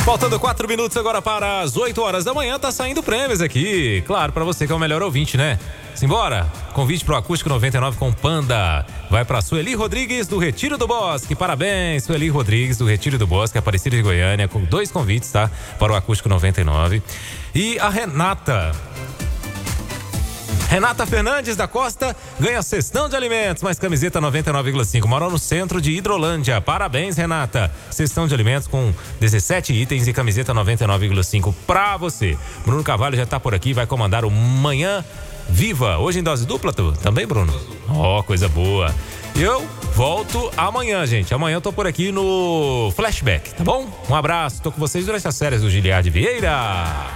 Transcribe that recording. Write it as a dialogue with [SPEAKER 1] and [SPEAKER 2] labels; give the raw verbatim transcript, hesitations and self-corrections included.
[SPEAKER 1] Faltando quatro minutos agora para as oito horas da manhã, tá saindo prêmios aqui. Claro, para você que é o melhor ouvinte, né? Simbora! Convite pro Acústico noventa e nove com Panda. Vai pra Sueli Rodrigues do Retiro do Bosque. Parabéns, Sueli Rodrigues do Retiro do Bosque, Aparecida de Goiânia, com dois convites, tá? Para o Acústico noventa e nove. E a Renata. Renata Fernandes da Costa ganha cestão de alimentos, mais camiseta noventa e nove vírgula cinco. Mora no centro de Hidrolândia. Parabéns, Renata. Cestão de alimentos com dezessete itens e camiseta noventa e nove vírgula cinco pra você. Bruno Carvalho já tá por aqui, vai comandar o Manhã Viva. Hoje em dose dupla, tu? Também, Bruno? Ó, oh, coisa boa. Eu volto amanhã, gente. Amanhã eu tô por aqui no Flashback, tá bom? Um abraço, tô com vocês durante as férias do Giliard Vieira.